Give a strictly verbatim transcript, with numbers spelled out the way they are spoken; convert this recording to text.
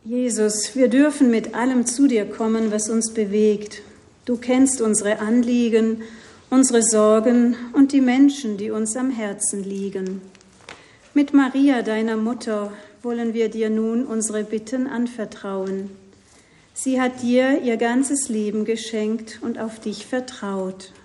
Jesus, wir dürfen mit allem zu dir kommen, was uns bewegt. Du kennst unsere Anliegen, unsere Sorgen und die Menschen, die uns am Herzen liegen. Mit Maria, deiner Mutter, wollen wir dir nun unsere Bitten anvertrauen. Sie hat dir ihr ganzes Leben geschenkt und auf dich vertraut.